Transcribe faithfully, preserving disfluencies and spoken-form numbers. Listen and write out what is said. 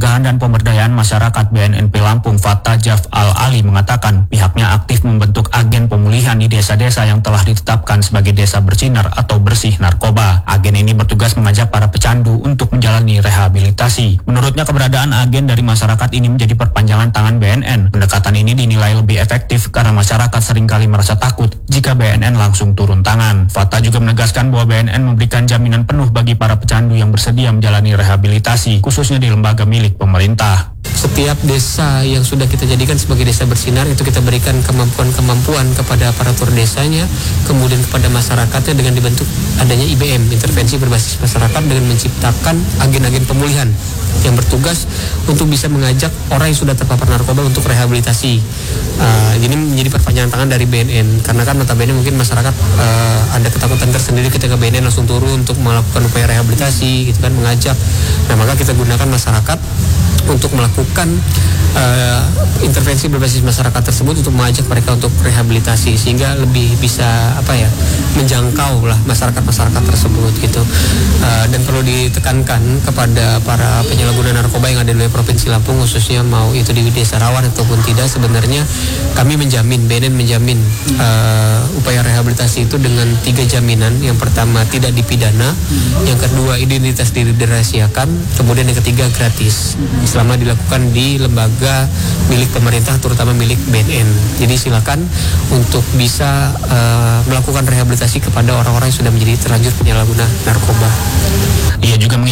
Pencegahan dan Pemberdayaan Masyarakat B N N P Lampung Fatta Jaf Al-Ali mengatakan pihaknya aktif membentuk agen pemulihan di desa-desa yang telah ditetapkan sebagai desa bersinar atau bersih narkoba. Agen ini bertugas mengajak para pecandu untuk menjalani rehabilitasi. Menurutnya keberadaan agen dari masyarakat ini menjadi perpanjangan tangan B N N. Pendekatan ini dinilai lebih efektif karena masyarakat seringkali merasa takut jika B N N langsung turun tangan. Fatta juga menegaskan bahwa B N N memberikan jaminan penuh bagi para pecandu yang bersedia menjalani rehabilitasi, khususnya di lembaga milik pemerintah. Setiap desa yang sudah kita jadikan sebagai desa bersinar itu kita berikan kemampuan-kemampuan kepada aparatur desanya, kemudian kepada masyarakatnya dengan dibentuk adanya I B M, intervensi berbasis masyarakat, dengan menciptakan agen-agen pemulihan yang bertugas untuk bisa mengajak orang yang sudah terpapar narkoba untuk rehabilitasi. Uh, ini menjadi perpanjangan tangan dari B N N karena kan notabene mungkin masyarakat uh, ada ketakutan tersendiri ketika B N N langsung turun untuk melakukan upaya rehabilitasi, gitu kan, mengajak. Nah, maka kita gunakan masyarakat untuk melakukan uh, intervensi berbasis masyarakat tersebut untuk mengajak mereka untuk rehabilitasi sehingga lebih bisa apa ya menjangkau lah masyarakat-masyarakat tersebut gitu. Uh, dan perlu ditekankan kepada para penyalahguna narkoba yang ada di Provinsi Lampung, khususnya mau itu di desa rawan ataupun tidak, sebenarnya kami menjamin, B N N menjamin uh, upaya rehabilitasi itu dengan tiga jaminan. Yang pertama tidak dipidana, yang kedua identitas diri dirahasiakan, kemudian yang ketiga gratis selama dilakukan di lembaga milik pemerintah, terutama milik B N N. Jadi silakan untuk bisa uh, melakukan rehabilitasi kepada orang-orang yang sudah menjadi terlanjur penyalahguna narkoba. Ia juga